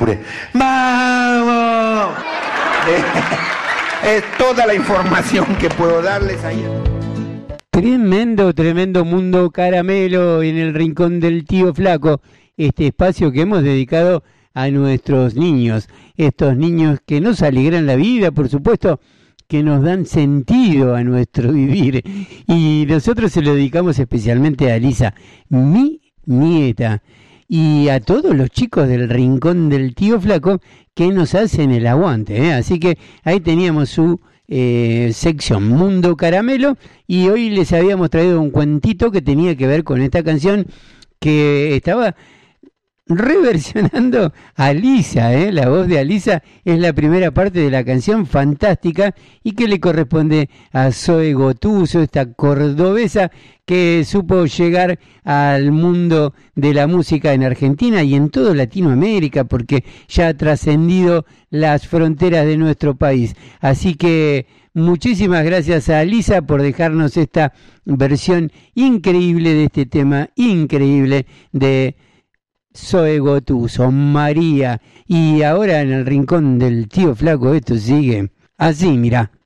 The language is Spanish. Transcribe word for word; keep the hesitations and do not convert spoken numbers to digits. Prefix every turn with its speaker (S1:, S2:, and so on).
S1: ¡Vamos! Es toda la información que puedo darles ahí.
S2: Tremendo, tremendo mundo caramelo en el rincón del tío Flaco. Este espacio que hemos dedicado a nuestros niños. Estos niños que nos alegran la vida, por supuesto, que nos dan sentido a nuestro vivir. Y nosotros se lo dedicamos especialmente a Elisa, mi nieta, y a todos los chicos del rincón del tío Flaco que nos hacen el aguante, ¿eh? Así que ahí teníamos su eh, sección Mundo Caramelo, y hoy les habíamos traído un cuentito que tenía que ver con esta canción que estaba reversionando a Alisa, ¿eh? La voz de Alisa es la primera parte de la canción fantástica y que le corresponde a Zoe Gotuso, esta cordobesa que supo llegar al mundo de la música en Argentina y en toda Latinoamérica, porque ya ha trascendido las fronteras de nuestro país. Así que muchísimas gracias a Alisa por dejarnos esta versión increíble de este tema increíble de Zoe Gotuso, María. Y ahora en el rincón del tío Flaco esto sigue así, mirá.